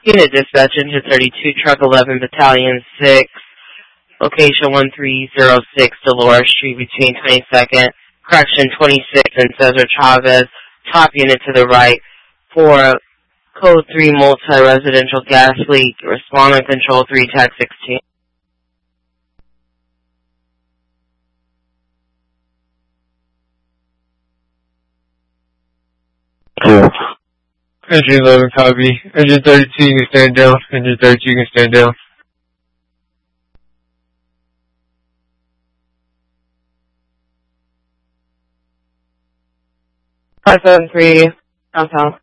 Unit Dispatch, Engine 32, Truck 11, Battalion 6, location 1306 Dolores Street between 22nd, Correction 26 and Cesar Chavez, top unit to the right, for Code 3 multi-residential gas leak, respond and control 3 TAC 16. Two. Engine 11, copy. Engine 32, you can stand down. Engine 32, you can stand down. 573, downtown.